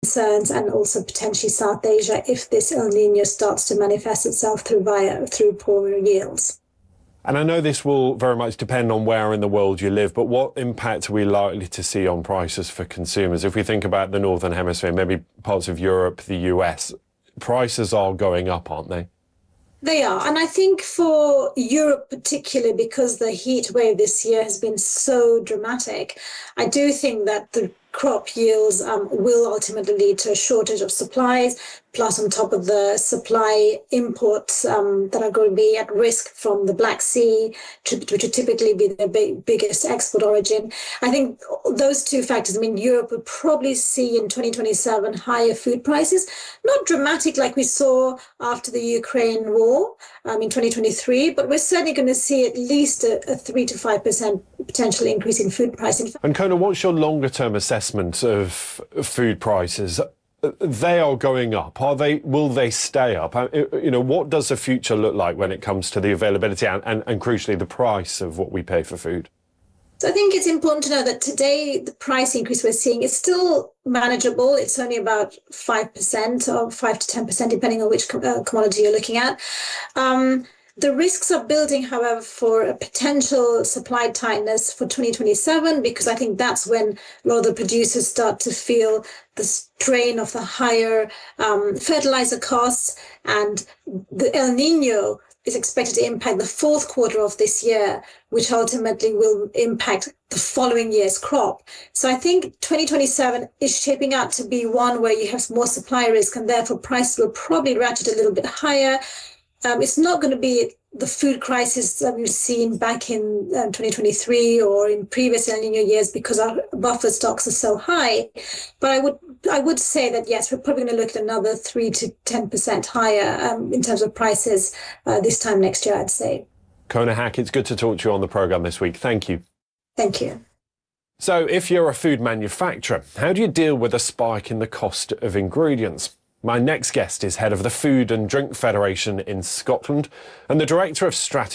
concerns, and also potentially South Asia if this El Nino starts to manifest itself through poorer yields. And I know this will very much depend on where in the world you live, but what impact are we likely to see on prices for consumers? If we think about the Northern Hemisphere, maybe parts of Europe, the US, prices are going up, aren't they? They are. And I think for Europe particularly, because the heat wave this year has been so dramatic, I do think that the crop yields will ultimately lead to a shortage of supplies, plus on top of the supply imports that are going to be at risk from the Black Sea, which would typically be the biggest export origin. I think those two factors, I mean, Europe would probably see in 2027 higher food prices, not dramatic like we saw after the Ukraine war in 2023, but we're certainly going to see at least a 3 to 5% potential increase in food pricing. And Kona, what's your longer term assessment of food prices? They are going up. Will they stay up? You know, what does the future look like when it comes to the availability and crucially the price of what we pay for food? So I think it's important to know that today the price increase we're seeing is still manageable. It's only about 5% or 5 to 10%, depending on which commodity you're looking at. The risks are building, however, for a potential supply tightness for 2027, because I think that's when a lot of the producers start to feel the strain of the higher fertilizer costs, and the El Nino is expected to impact the fourth quarter of this year, which ultimately will impact the following year's crop. So I think 2027 is shaping out to be one where you have more supply risk, and therefore prices will probably ratchet a little bit higher. It's not going to be the food crisis that we've seen back in 2023 or in previous El Nino years, because our buffer stocks are so high. But I would say that, yes, we're probably going to look at another 3 to 10% higher in terms of prices this time next year, I'd say. Kona Haque, it's good to talk to you on the programme this week. Thank you. Thank you. So if you're a food manufacturer, how do you deal with a spike in the cost of ingredients? My next guest is head of the Food and Drink Federation in Scotland and the Director of Strategy